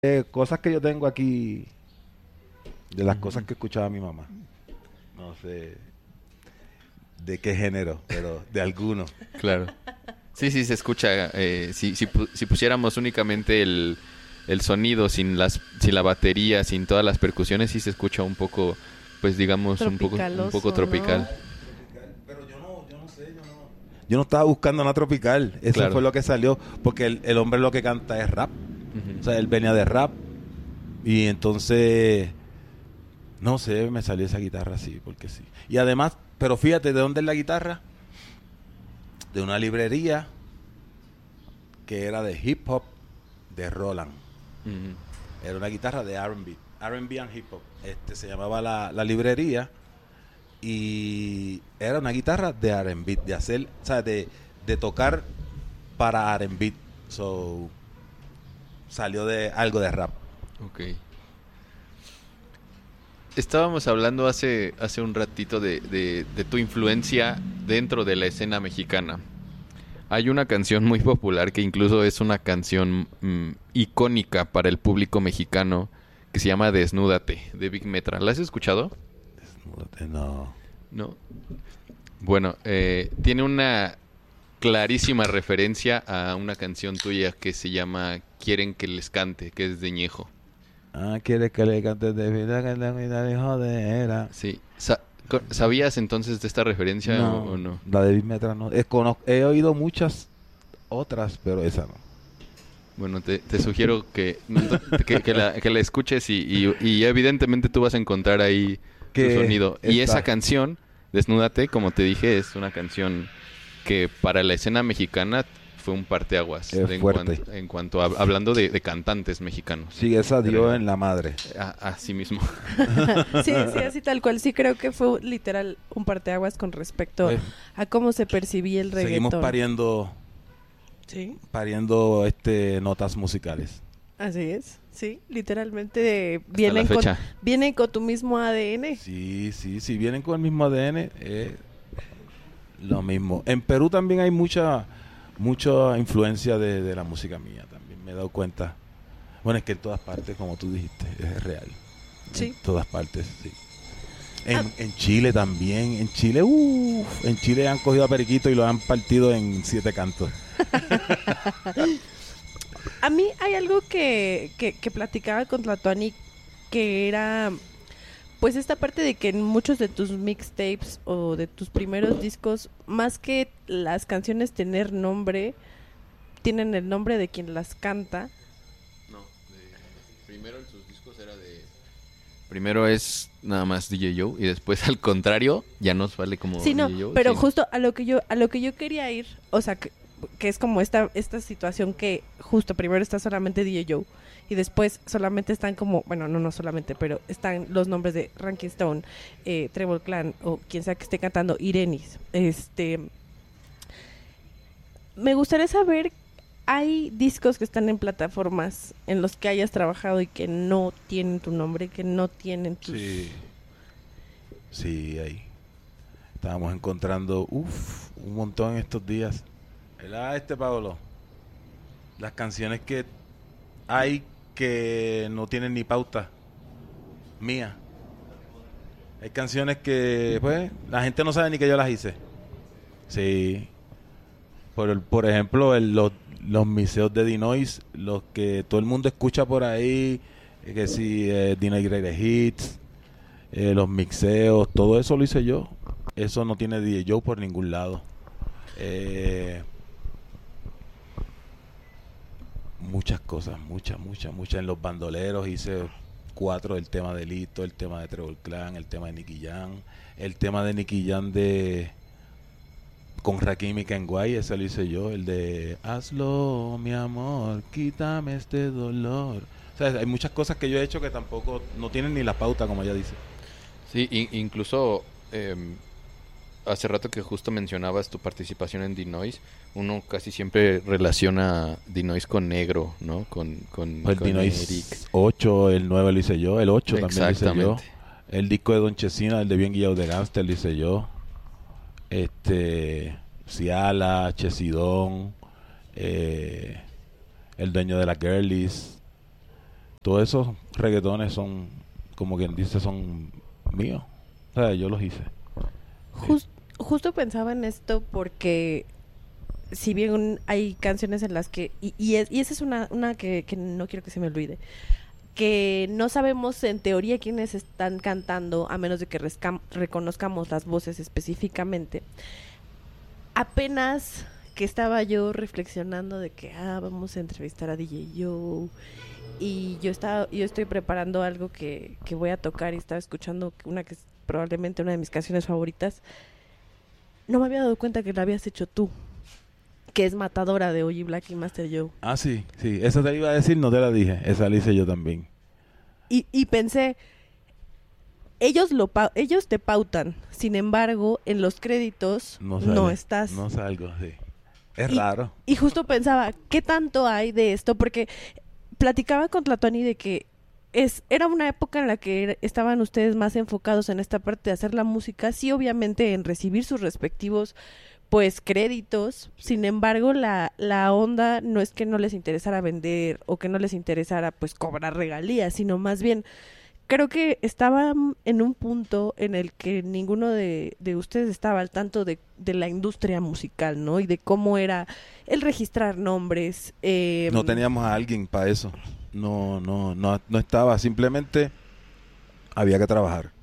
Cosas que yo tengo aquí, de las cosas Ujú. que escuchaba mi mamá. No sé de qué género, pero de alguno. Claro. Sí, sí, se escucha. Si pusiéramos únicamente el sonido sin la batería, sin todas las percusiones, sí se escucha un poco, pues digamos, un poco Tropicaloso, ¿no? tropical. Pero yo no sé, yo no. Yo no estaba buscando una tropical. Eso fue Claro. lo que salió. Porque el hombre lo que canta es rap. O Ujú. sea, él venía de rap. Y entonces, no sé, me salió esa guitarra así, porque sí. Y además, pero fíjate, ¿de dónde es la guitarra? De una librería que era de hip hop de Roland. Ujú. Era una guitarra de R&B. R&B and hip hop. Se llamaba la librería. Y era una guitarra de R&B. De hacer, o sea, de tocar para R&B. So, salió de algo de rap. Ok. Estábamos hablando hace un ratito de tu influencia dentro de la escena mexicana. Hay una canción muy popular que incluso es una canción icónica para el público mexicano que se llama Desnúdate, de Big Metra. ¿La has escuchado? No. No. Bueno, tiene una clarísima referencia a una canción tuya que se llama Quieren que les cante, que es de Ñejo. Ah, ¿quieres que le cantes de vida que la vida de jodera? Sí. ¿Sabías entonces de esta referencia o No, no? la de Big Metra no. He oído muchas otras, pero esa no. Bueno, te sugiero que la escuches y evidentemente tú vas a encontrar ahí tu Que sonido. Y esa está canción, Desnúdate, como te dije, es una canción que para la escena mexicana fue un parteaguas es fuerte. en cuanto a, hablando de cantantes mexicanos Sí, esa de dio reggae. en la madre. Así mismo. Sí, sí, así tal cual. Sí creo que fue literal un parteaguas con respecto Pues, a cómo se percibía el seguimos reggaetón. Sí, pariendo notas musicales. así es. Sí, literalmente Hasta la fecha. vienen con tu mismo ADN. Sí, sí, si vienen con el mismo ADN, lo mismo. En Perú también hay mucha influencia de la música mía, también me he dado cuenta. Bueno, es que en todas partes, como tú dijiste, es real. En Sí. todas partes, sí. Ah, En Chile también, en Chile han cogido a Periquito y lo han partido en 7 cantos. a mí hay algo que platicaba con Tlatuani que era pues esta parte de que en muchos de tus mixtapes o de tus primeros discos, más que las canciones tener nombre, tienen el nombre de quien las canta. No, primero en sus discos era de... Primero es nada más DJ Joe y después al contrario ya nos vale como Sí, no, DJ Joe. pero Sí. justo a lo que yo quería ir, o sea, que es como esta situación que justo primero está solamente DJ Joe y después solamente están como, bueno, no solamente, pero están los nombres de Ranking Stone, Treble Clan o quien sea que esté cantando, Irenis. Me gustaría saber, ¿hay discos que están en plataformas en los que hayas trabajado y que no tienen tu nombre, que no tienen tus... Sí, sí, ahí. Estábamos encontrando, un montón estos días. ¿Verdad, Pablo? Las canciones que hay que no tienen ni pauta mía. Hay canciones que, pues, la gente no sabe ni que yo las hice. Sí. Por ejemplo, los miseos de Dinois, los que todo el mundo escucha por ahí, que si Dinois Greatest Hits, los mixeos, todo eso lo hice yo. Eso no tiene DJ Joe por ningún lado. Eh, muchas cosas, muchas. En los bandoleros hice 4, el tema de Lito, el tema de Treble Clan, el tema de Nicky Jam, el tema de Nicky Jam con Rakim y Kenway, ese lo hice yo, el de hazlo, mi amor, quítame este dolor. O sea, hay muchas cosas que yo he hecho que tampoco no tienen ni la pauta, como ella dice. Sí, incluso hace rato que justo mencionabas tu participación en Dinois, uno casi siempre relaciona Dinois con negro, ¿no? El Con Eric. Dinois 8, el 9 lo hice yo, el 8 también lo hice yo. Exactamente. El disco de Don Chesina, el de Bien Guiado de Gangster, lo hice yo. Ciala, Chesidón, el dueño de la Girlies, todos esos reggaetones son, como quien dice, son míos. O sea, yo los hice. Justo pensaba en esto porque si bien hay canciones en las que y esa es una que no quiero que se me olvide, que no sabemos en teoría quiénes están cantando a menos de que reconozcamos las voces específicamente. Apenas que estaba yo reflexionando de que vamos a entrevistar a DJ Joe y yo estoy preparando algo que voy a tocar y estaba escuchando una que es probablemente una de mis canciones favoritas. No me había dado cuenta que la habías hecho tú, que es Matadora de OG Black y Master Joe. Ah, sí. Esa te iba a decir, no te la dije. Esa la hice yo también. Y pensé, ellos te pautan. Sin embargo, en los créditos no estás. No salgo, sí. Es raro. Y justo pensaba, ¿qué tanto hay de esto? Porque platicaba con Tlatuani de que era una época en la que estaban ustedes más enfocados en esta parte de hacer la música, sí, obviamente en recibir sus respectivos pues créditos. Sin embargo, la onda no es que no les interesara vender o que no les interesara pues cobrar regalías, sino más bien creo que estaban en un punto en el que ninguno de ustedes estaba al tanto de la industria musical, ¿no? Y de cómo era el registrar nombres. No teníamos a alguien para eso. No estaba. Simplemente había que trabajar.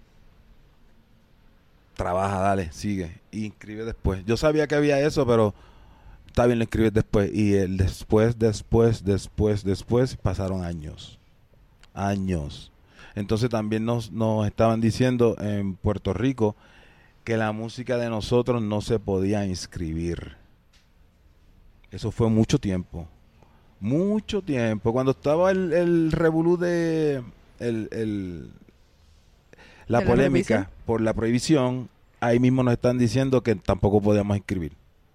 Trabaja, dale, sigue. Y inscribe después. Yo sabía que había eso, pero está bien, lo inscribes después. Y el después, pasaron años. Entonces también nos estaban diciendo en Puerto Rico que la música de nosotros no se podía inscribir. Eso fue mucho tiempo. Mucho tiempo. Cuando estaba el revolú de la polémica por la prohibición, ahí mismo nos están diciendo que tampoco podíamos inscribir.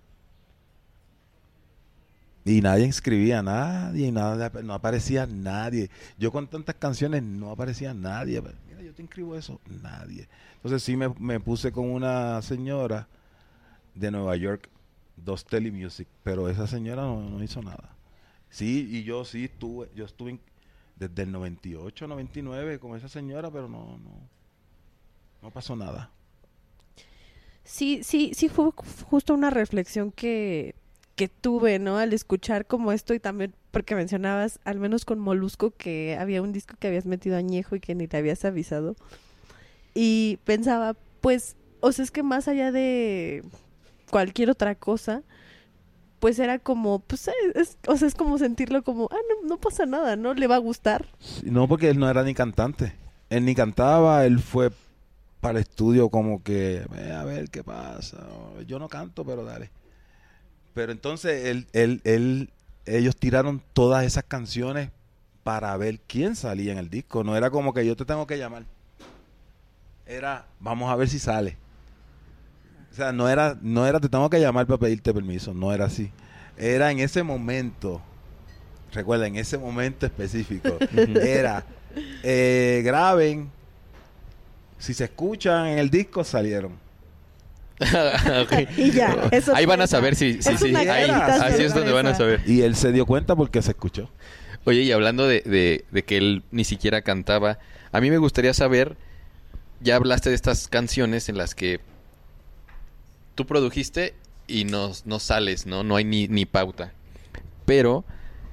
Y nadie inscribía a nadie, no aparecía nadie. Yo con tantas canciones no aparecía nadie. Mira, yo te inscribo eso, nadie. Entonces sí me puse con una señora de Nueva York, Dos Telemusic, pero esa señora no hizo nada. Sí, y yo estuve desde el 98, 99 con esa señora, pero no pasó nada. Sí fue justo una reflexión que tuve, ¿no? Al escuchar como esto y también porque mencionabas, al menos con Molusco, que había un disco que habías metido añejo y que ni te habías avisado. Y pensaba, pues, o sea, es que más allá de cualquier otra cosa, pues era como, pues, es como sentirlo como, no pasa nada, ¿no? Le va a gustar. No, porque él no era ni cantante. Él ni cantaba, él fue para el estudio como que, a ver qué pasa. Yo no canto, pero dale. Pero entonces ellos tiraron todas esas canciones para ver quién salía en el disco. No era como que yo te tengo que llamar. Era, vamos a ver si sale. O sea, no era te tengo que llamar para pedirte permiso. No era así. Era en ese momento. Recuerda, en ese momento específico. Era, graben. Si se escuchan en el disco, salieron. Okay. Y ya, eso ahí van a saber si ahí, así es donde van a saber. Y él se dio cuenta porque se escuchó. Oye, y hablando de que él ni siquiera cantaba, a mí me gustaría saber, ya hablaste de estas canciones en las que tú produjiste y no sales, no hay ni pauta. Pero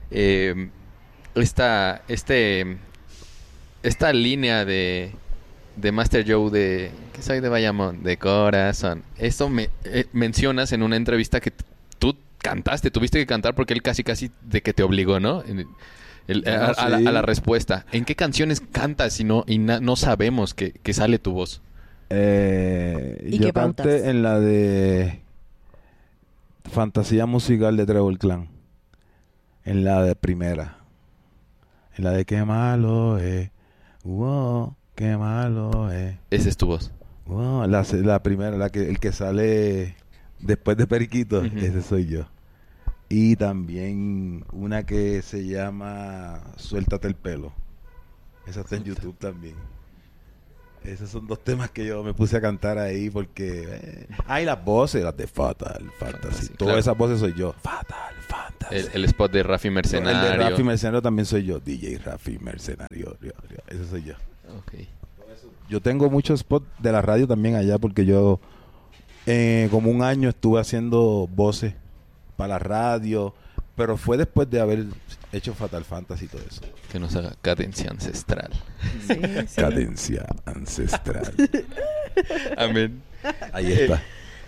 esta línea de Master Joe de que soy de Bayamón, de corazón. Esto mencionas en una entrevista que tú cantaste, tuviste que cantar porque él casi de que te obligó, ¿no? A la respuesta. ¿En qué canciones cantas y no sabemos que sale tu voz? Yo canté en la de Fantasía Musical de Trevor Clan. En la de primera. En la de Qué malo es. Wow. Qué malo es. Esa es tu voz. Wow, la primera, el que sale después de Periquito, ese soy yo. Y también una que se llama Suéltate el pelo. Esa está en YouTube también. Esos son dos temas que yo me puse a cantar ahí porque... y las voces, las de Fatal Fantasy. Todas esas voces soy yo. Fatal Fantasy. el spot de Rafi Mercenario. El de Rafi Mercenario también soy yo. DJ Rafi Mercenario. Ese soy yo. Okay. Yo tengo muchos spots de la radio también allá porque yo como un año estuve haciendo voces para la radio, pero fue después de haber hecho Fatal Fantasy y todo eso. Que nos haga cadencia ancestral. Sí, sí. Cadencia ancestral. Amén. Ahí está.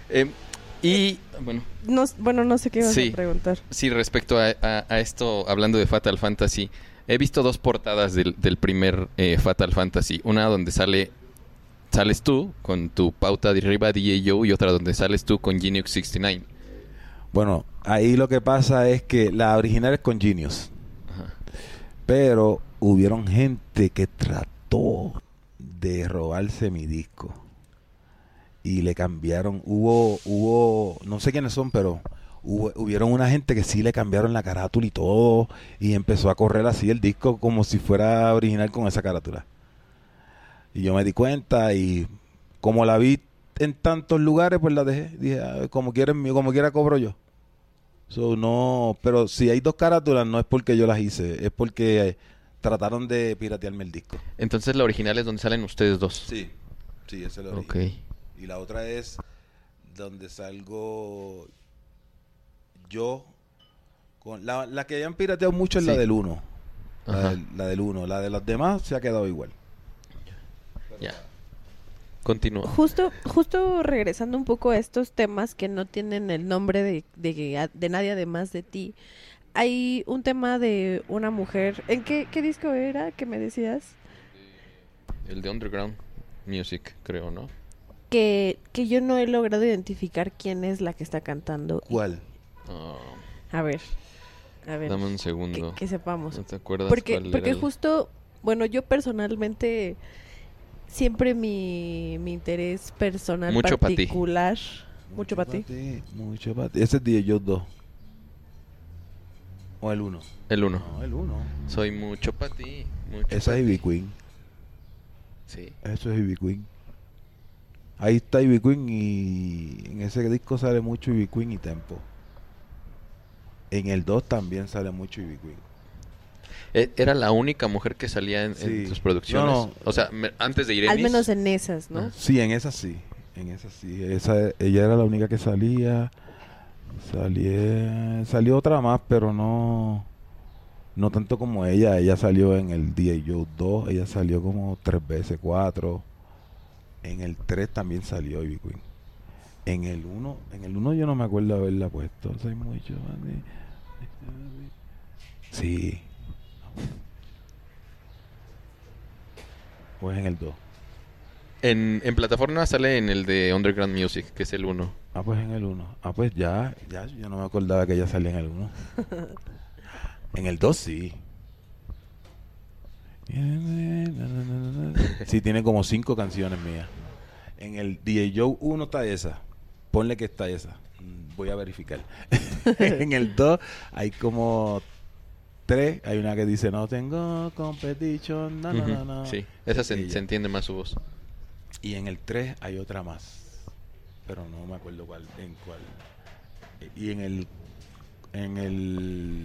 Y bueno, No sé qué ibas Sí. a preguntar. sí, respecto a esto, hablando de Fatal Fantasy, he visto dos portadas del primer Fatal Fantasy. Una donde sales tú con tu pauta de arriba DJ Joe y otra donde sales tú con Genius 69. Bueno, ahí lo que pasa es que la original es con Genius. Ajá. Pero hubieron gente que trató de robarse mi disco. Y le cambiaron. Hubo, no sé quiénes son, pero hubieron una gente que sí le cambiaron la carátula y todo. Y empezó a correr así el disco como si fuera original con esa carátula. Y yo me di cuenta y como la vi en tantos lugares, pues la dejé. Dije, como quiera cobro yo. So, no, pero si hay dos carátulas no es porque yo las hice, es porque trataron de piratearme el disco. Entonces la original es donde salen ustedes dos. Sí, esa es la Ok. original. Y la otra es donde salgo yo con la que hayan pirateado mucho es Sí. la del 1. Ajá. La del 1, la de los demás se ha quedado igual. Ya. Continúa. Justo regresando un poco a estos temas que no tienen el nombre de nadie además de ti. Hay un tema de una mujer. ¿En qué disco era que me decías? El de Underground Music, creo, ¿no? Que yo no he logrado identificar quién es la que está cantando. ¿Cuál? Ah, A ver. dame un segundo. Que sepamos. ¿No te acuerdas Porque cuál era el- justo, bueno, yo personalmente siempre mi interés personal Mucho pa' ti. particular. Mucho para ti. Mucho para ti. Ese es DJ Joe 2. ¿O el 1? El 1. No, el 1. Soy mucho para ti. Mucho Esa pa' es ti. Ivy Queen. Sí. Eso es Ivy Queen. Ahí está Ivy Queen y en ese disco sale mucho Ivy Queen y Tempo. En el 2 también sale mucho Ivy Queen. Era la única mujer que salía en Sí. sus producciones. No. O sea, antes de Iremis. Al menos en esas, ¿no? Sí, en esa sí. En esa sí. Ella era la única que salía. Salió otra más, pero no tanto como ella. Ella salió en el DJ Joe 2. Ella salió como 3 veces, 4. En el 3 también salió Ivy Queen. En el 1 yo no me acuerdo haberla puesto. Soy mucho. Sí. Pues en el 2. En plataforma sale en el de Underground Music, que es el 1. Pues en el 1. Pues ya, yo no me acordaba que ella salía en el 1. En el 2 sí. Sí, tiene como 5 canciones mías. En el DJ Joe 1 está esa. Ponle que está esa. Voy a verificar. En el 2 hay como 3. Hay una que dice no tengo competition. No. Sí, esa se Ella. entiende más su voz. Y en el 3 hay otra más. Pero no me acuerdo cuál. Y en el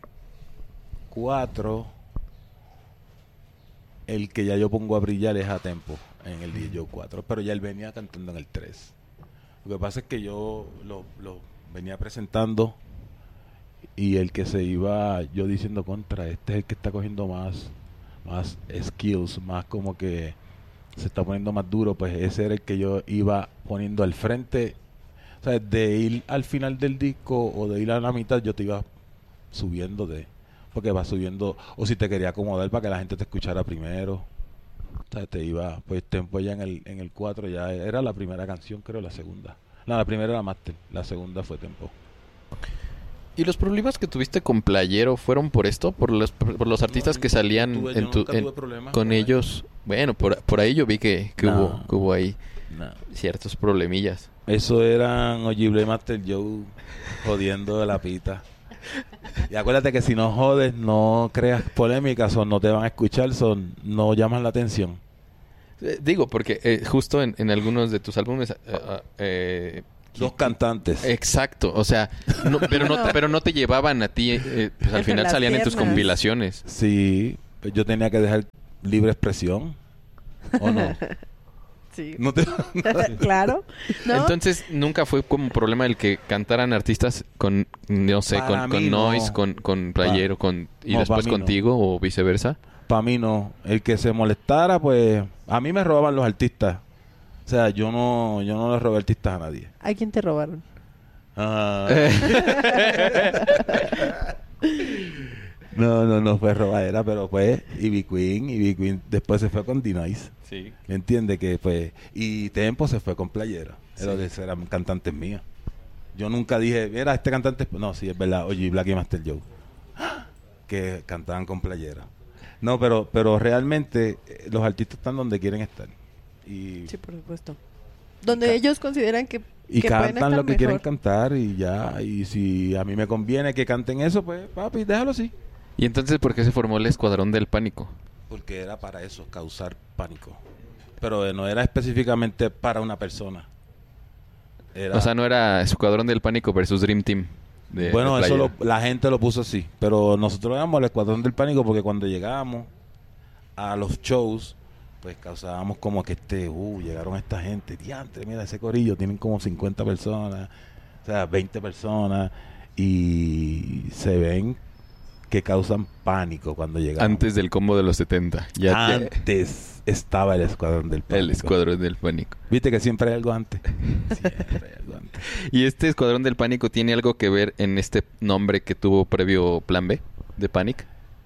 4, el que ya yo pongo a brillar es a Tempo. En el DJ Joe 4. Pero ya él venía cantando en el 3. Lo que pasa es que yo lo venía presentando. Y el que se iba yo diciendo contra, este es el que está cogiendo más skills, más como que se está poniendo más duro, pues ese era el que yo iba poniendo al frente. O sea, de ir al final del disco o de ir a la mitad, yo te iba subiendo porque va subiendo, o si te quería acomodar para que la gente te escuchara primero. O sea, te iba, pues Tempo ya en el 4 ya era la primera canción, creo, la segunda. No, la primera era Master, la segunda fue Tempo. ¿Y los problemas que tuviste con Playero fueron por esto? ¿Por los artistas que salían Yo en nunca tuve problemas con ellos? Bueno, por ahí yo vi que No. hubo ahí No. ciertos problemillas. Eso eran Ojible Master Joe jodiendo de la pita. Y acuérdate que si no jodes, no creas polémicas o no te van a escuchar, no llaman la atención. Digo, porque justo en algunos de tus álbumes Dos cantantes. Exacto, o sea, pero no te llevaban a ti, pues al Entre final las salían en tus piernas. compilaciones. Sí, pues yo tenía que dejar libre expresión. ¿O no? Sí. No te... Claro. ¿No? Entonces, nunca fue como problema el que cantaran artistas con, no sé, Para con mí no. Noise, con Playero, y No, después para mí no. contigo o viceversa. Para mí no. El que se molestara, pues... A mí me robaban los artistas. O sea, yo no le robé artistas a nadie. ¿A quién te robaron? Ah. No fue robadera, pero fue Ivy Queen después se fue con D-Nice. Sí. ¿Me entiendes? Que fue... Y Tempo se fue con Playera. Eran cantantes míos. Yo nunca dije, mira, este cantante... No, sí, es verdad. Oye, Black y Master Joe. Que cantaban con Playera. No, pero realmente los artistas están donde quieren estar. Y, Sí, por supuesto. Donde ellos consideran que y pueden cantan estar lo que quieren mejor. cantar y ya. Y si a mí me conviene que canten eso, pues, papi, déjalo así. ¿Y entonces por qué se formó el Escuadrón del Pánico? Porque era para eso, causar pánico. Pero no era específicamente para una persona. Era, O sea, no era Escuadrón del Pánico versus Dream Team. bueno, de eso Playera. la gente lo puso así. Pero nosotros éramos el Escuadrón del Pánico porque cuando llegábamos a los shows, pues causábamos como que llegaron esta gente. Diantre, mira ese corillo, tienen como 50 personas, o sea, 20 personas. Y se ven que causan pánico cuando llegamos. Antes del combo de los 70. Ya, Antes estaba el Escuadrón del Pánico. el Escuadrón del Pánico. Viste que siempre hay algo antes. Siempre hay algo antes. ¿Y este Escuadrón del Pánico tiene algo que ver en este nombre que tuvo previo Plan B de Panic?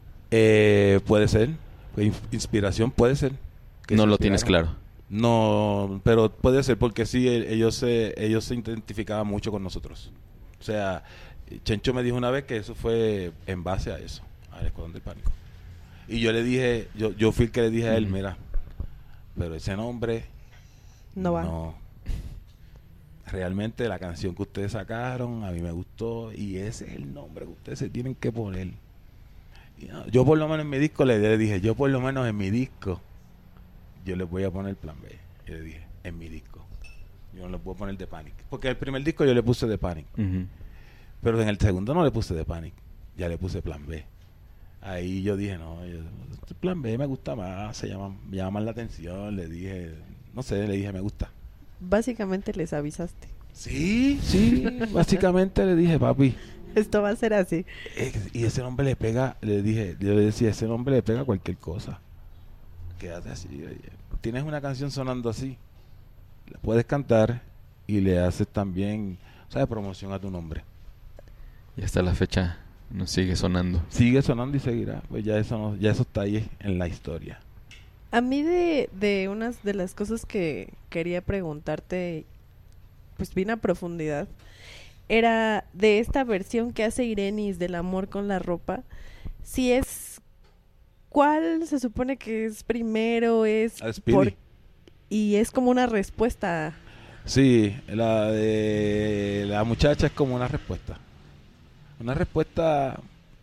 Puede ser. Inspiración puede ser. Que No se lo tienes inspiraron. claro. No, pero puede ser porque sí, ellos se identificaban mucho con nosotros. O sea, Chencho me dijo una vez que eso fue en base a eso, al Escuadrón del Pánico. Y yo le dije, yo fui el que le dije a él, mira, pero ese nombre No va. no. Realmente la canción que ustedes sacaron a mí me gustó y ese es el nombre que ustedes se tienen que poner. Y yo por lo menos en mi disco le dije, yo por lo menos en mi disco yo le voy a poner Plan B. Y le dije, en mi disco. Yo no le puedo poner The Panic. Porque el primer disco yo le puse The Panic. Ujú. Pero en el segundo no le puse The Panic. Ya le puse Plan B. Ahí yo dije, Plan B me gusta más. Me llama más la atención. Le dije, no sé, le dije, me gusta. Básicamente les avisaste. Sí. Básicamente le dije, papi. Esto va a ser así. Y ese nombre le pega, yo le decía, ese nombre le pega a cualquier cosa. Quédate así. Tienes una canción sonando así. La puedes cantar y le haces también, ¿sabes? Promoción a tu nombre. Y hasta la fecha nos sigue sonando. Sigue sonando y seguirá. Pues ya eso está ahí en la historia. A mí de unas de las cosas que quería preguntarte, pues bien a profundidad, era de esta versión que hace Irenis del amor con la ropa. Si es, ¿cuál se supone que es primero? Es A Speedy. y es como una respuesta. Sí, la de la muchacha es como una respuesta. Una respuesta,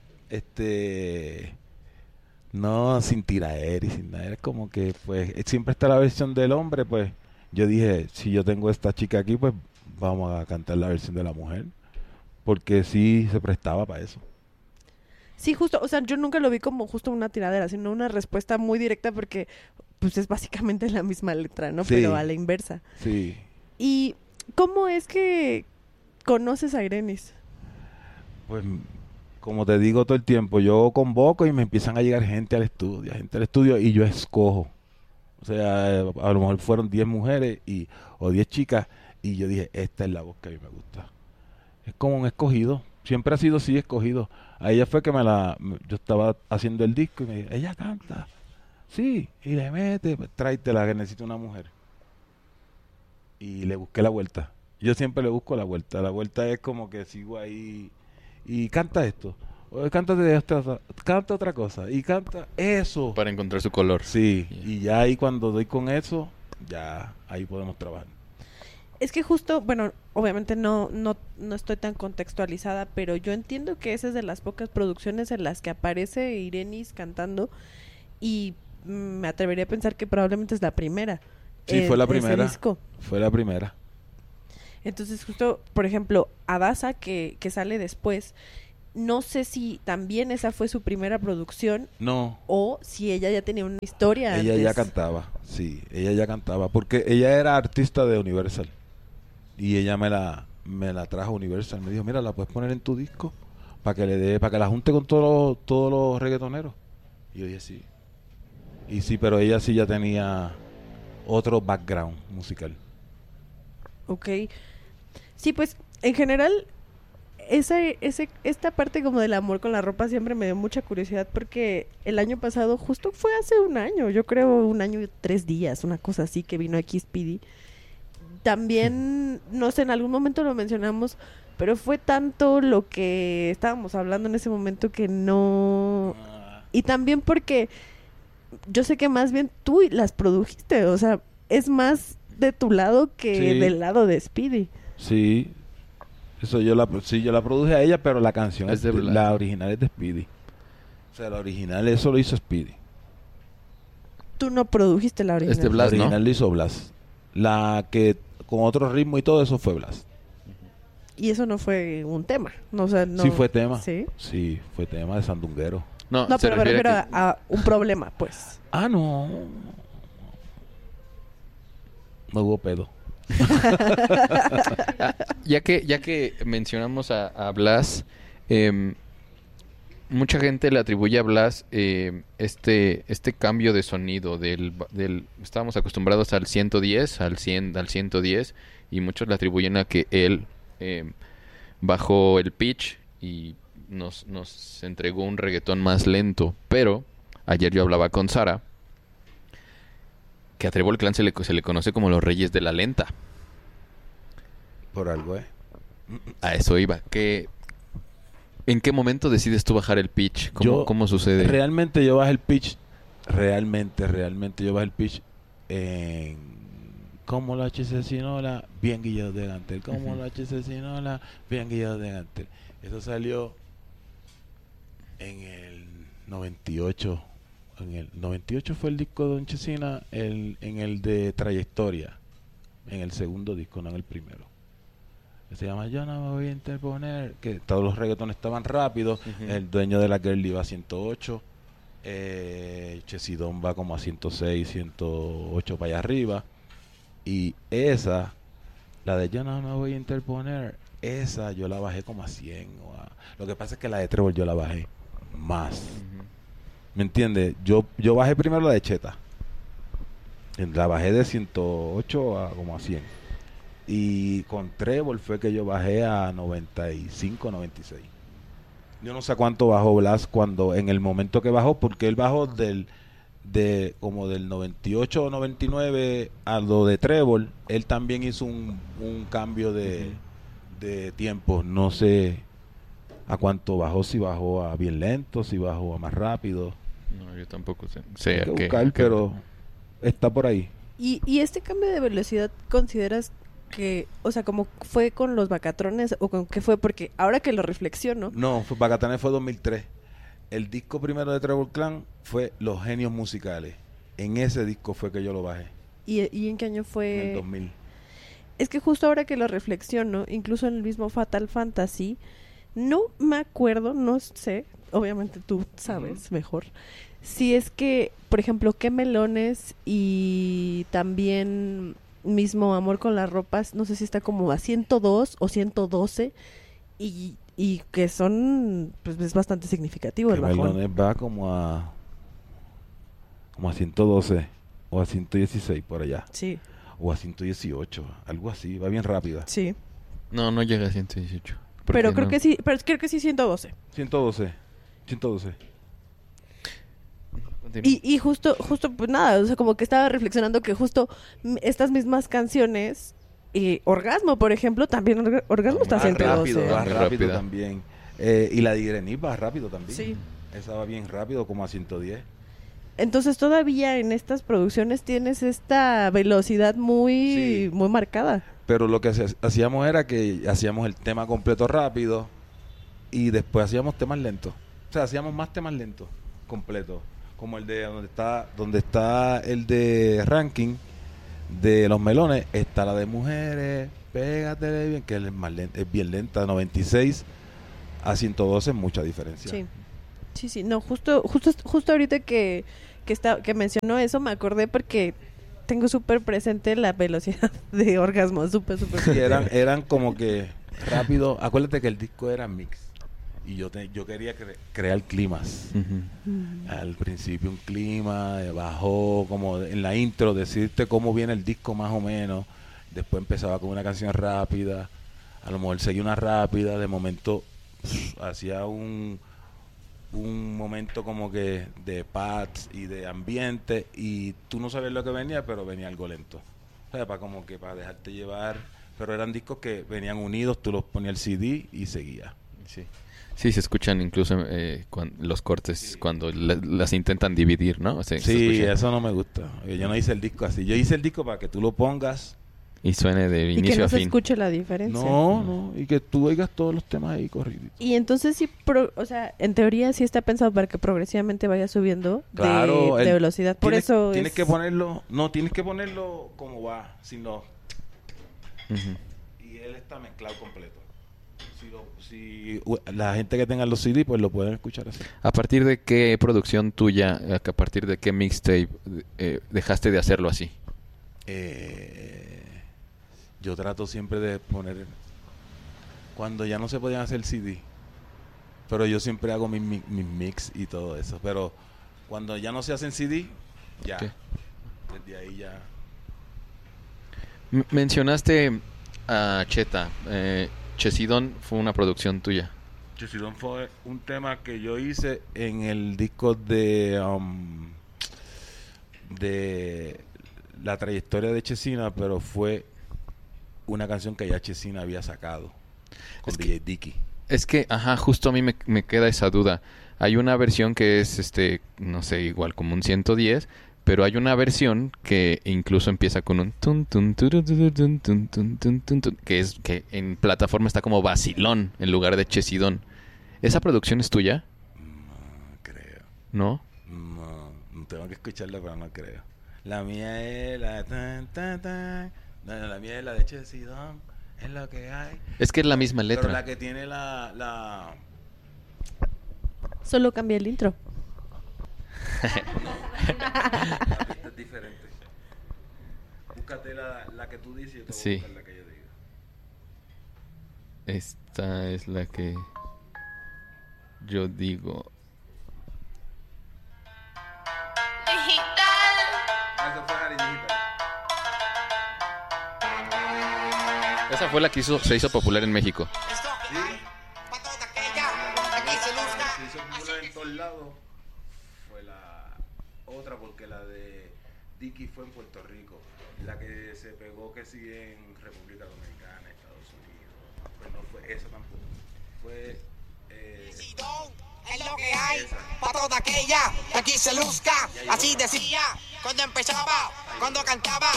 no sin tiraera y sin nada. Es como que, pues, siempre está la versión del hombre, pues. Yo dije, si yo tengo esta chica aquí, pues, vamos a cantar la versión de la mujer. Porque sí se prestaba para eso. Sí, justo, o sea, yo nunca lo vi como justo una tiradera, sino una respuesta muy directa porque pues es básicamente la misma letra, ¿no? Sí. Pero a la inversa. Sí. ¿Y cómo es que conoces a Irenis? Pues, como te digo todo el tiempo, yo convoco y me empiezan a llegar gente al estudio y yo escojo. O sea, a lo mejor fueron 10 mujeres o 10 chicas y yo dije, esta es la voz que a mí me gusta. Es como un escogido. Siempre ha sido así, escogido. A ella fue que yo estaba haciendo el disco y me dijo, ella canta. Sí, y le mete, pues, tráetela que necesito una mujer. Y le busqué la vuelta. Yo siempre le busco la vuelta. La vuelta es como que sigo ahí y canta esto. O canta otra cosa. Y canta eso. Para encontrar su color. Sí, Yeah. y ya ahí cuando doy con eso, ya ahí podemos trabajar. Es que justo, bueno, obviamente no estoy tan contextualizada, pero yo entiendo que esa es de las pocas producciones en las que aparece Irenis cantando y me atrevería a pensar que probablemente es la primera. Sí, fue la de ese primera. disco. Fue la primera. Entonces justo, por ejemplo, Adasa, que sale después, no sé si también esa fue su primera producción No, o si ella ya tenía una historia ella antes. ya cantaba, sí, ella ya cantaba, porque ella era artista de Universal y ella me la trajo a Universal, me dijo, mira, la puedes poner en tu disco para que la junte con todos los reggaetoneros. Y yo dije, sí. Y sí, pero ella sí ya tenía otro background musical. Ok. Sí, pues en general esta parte como del amor con la ropa siempre me dio mucha curiosidad porque el año pasado, justo fue hace un año, yo creo 1 año y 3 días, una cosa así, que vino aquí Speedy. También, no sé, en algún momento lo mencionamos, pero fue tanto lo que estábamos hablando en ese momento que no... Y también porque yo sé que más bien tú las produjiste, o sea, es más de tu lado que Sí. del lado de Speedy. Sí, eso yo la produje a ella, pero la canción Es de Blas. la original es de Speedy. O sea, la original eso lo hizo Speedy. Tú no produjiste la original. Es de Blas, La ¿no? original lo hizo Blas. La que con otro ritmo y todo eso fue Blas. Y eso no fue un tema. No, o sea, no... Sí fue tema. Sí. Sí, fue tema de Sandunguero. No, No, se pero me refiere refiero que- a un problema, pues. Ah, no. No hubo pedo. ya que mencionamos a Blas, mucha gente le atribuye a Blas este cambio de sonido estábamos acostumbrados al 110, al 100, al 110 y muchos le atribuyen a que él bajó el pitch y nos entregó un reggaetón más lento, pero ayer yo hablaba con Sara que a Trébol Clan se le conoce como los reyes de la lenta. Por algo, A eso iba. ¿En qué momento decides tú bajar el pitch? ¿Cómo sucede? Realmente yo bajé el pitch. Realmente yo bajé el pitch en... Como la HC bien guillado de Gantel. Como Ujú. la HC bien guillado de Gantel. Eso salió en el 98. En el 98 fue el disco de Don Chesina, en el de Trayectoria. En el segundo disco, no en el primero. Que se llama Yo no me voy a interponer, que todos los reggaetones estaban rápidos. Ujú. El dueño de la girl iba a 108, Chesidón va como a 106, 108 para allá arriba, y esa, la de Yo no me voy a interponer, esa yo la bajé como a 100 lo que pasa es que la de Trevor yo la bajé más. Ujú. ¿Me entiendes? Yo bajé primero la de Cheta, la bajé de 108 a como a 100. Y con Trevor fue que yo bajé a 95, 96. Yo no sé a cuánto bajó Blas cuando en el momento que bajó, porque él bajó como del 98 o 99 a lo de Trevor. Él también hizo un cambio de tiempo. No sé a cuánto bajó, si bajó a bien lento, si bajó a más rápido. No, yo tampoco sé Hay que a qué- buscar, pero está por ahí. ¿Y este cambio de velocidad consideras que, o sea, como fue con los Vacatrones o con qué fue? Porque ahora que lo reflexiono, No, Bacatanes fue 2003. El disco primero de Trevor Clan fue Los Genios Musicales. En ese disco fue que yo lo bajé, ¿y en qué año en fue? el 2000. Es que justo ahora que lo reflexiono, incluso en el mismo Fatal Fantasy, no me acuerdo, no sé, obviamente tú sabes mejor, si es que, por ejemplo, Qué Melones y también mismo Amor con las Ropas, no sé si está como a 102 o 112 y que son, pues es bastante significativo el Que bajón. Melones va como a 112 o a 116 por allá, Sí, o a 118, algo así, va bien rápida. sí. No llega a 118. Pero Porque creo no- que sí, pero creo que sí 112. 112. Continúa. Y justo, pues nada, o sea, como que estaba reflexionando que justo estas mismas canciones, Orgasmo, por ejemplo, también Orgasmo está a Más 112. rápido, más Muy rápido rápida. también. Y la de Irenit va rápido también. Sí. Esa va bien rápido, como a 110. Entonces todavía en estas producciones tienes esta velocidad muy, Sí. muy marcada. Pero lo que hacíamos era que hacíamos el tema completo rápido y después hacíamos temas lentos. O sea, hacíamos más temas lentos, completos. Como el de donde está el de ranking de los melones, está la de mujeres, pégate bien, que es, es bien lenta, 96 a 112 es mucha diferencia. Sí. Sí, no, justo ahorita que mencionó eso me acordé porque tengo súper presente la velocidad de orgasmo, súper Sí, presente. eran como que rápido. Acuérdate que el disco era mix y yo quería crear climas. Al principio un clima, bajó como en la intro, decirte cómo viene el disco más o menos. Después empezaba con una canción rápida, a lo mejor seguía una rápida, de momento hacía un momento como que de pads y de ambiente y tú no sabías lo que venía, pero venía algo lento. O sea, para dejarte llevar, pero eran discos que venían unidos, tú los ponías el CD y seguía. Sí. Sí, se escuchan incluso los cortes cuando las intentan dividir, ¿no? O sea, Sí, eso no me gusta. Yo no hice el disco así. Yo hice el disco para que tú lo pongas y suene de y inicio que no a se fin. escuche la diferencia. No, y que tú oigas todos los temas ahí corridos. Y entonces sí, o sea, en teoría sí está pensado para que progresivamente vaya subiendo Claro, de velocidad. Por eso tienes que ponerlo, tienes que ponerlo como va, sino y él está mezclado completo. Si la gente que tenga los CD pues lo pueden escuchar así. ¿A partir de qué producción tuya, a partir de qué mixtape dejaste de hacerlo así? Yo trato siempre de poner cuando ya no se podían hacer CD, pero yo siempre hago mis mix y todo eso, pero cuando ya no se hacen CD, ya, Okay. Desde ahí ya. Mencionaste a Cheta. Chesidón fue una producción tuya. Chesidón fue un tema que yo hice en el disco de la trayectoria de Chesina, pero fue una canción que ya Chesina había sacado con DJ Dicky. Es que, justo a mí me queda esa duda. Hay una versión que es, no sé, igual como un 110, pero hay una versión que incluso empieza con un tun, tun, turu, turu, tun, tun, tun, tun, tun, tun, que es que en plataforma está como vacilón en lugar de Chesidón. ¿Esa producción es tuya? No creo. ¿No? No tengo que escucharla, pero no creo. La mía es la la mía es la de Chesidón, es lo que hay. Es que es la misma letra. Pero la que tiene la solo cambia el intro. Esta es diferente. Búscate la que tú dices y yo te voy a buscar la que yo digo. Esta es la que yo digo. Esa fue Harry Digital. Esa fue la que se hizo popular en México. Sí. Se hizo popular en todos lados. Fue la otra porque la de Dicky fue en Puerto Rico. La que se pegó que sí en República Dominicana, Estados Unidos. Pues no fue esa tampoco. Fue es lo que hay para toda aquella que aquí se luzca. Así decía cuando empezaba, cuando cantaba.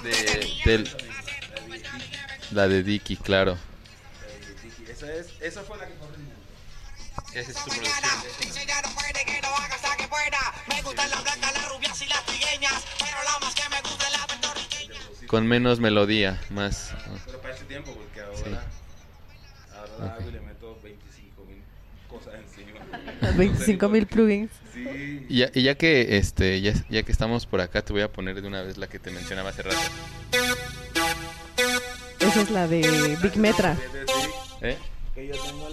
La de Dicky, claro. esa fue la que corrió el mundo. Esa es su Enseñaron puede que no haga hasta que pueda. Me gustan las blancas, las rubias y las trigueñas, pero la más que me gusta es la puertorriqueña. Con menos melodía, más. Pero para ese tiempo, porque ahora, Sí. ahora hago y le meto 25,000 cosas encima. 25,000 plugins. Sí. Y ya que ya que estamos por acá, te voy a poner de una vez la que te mencionaba hace rato. Esa es la de Big Metra. Sí, ¿Eh? que yo tengo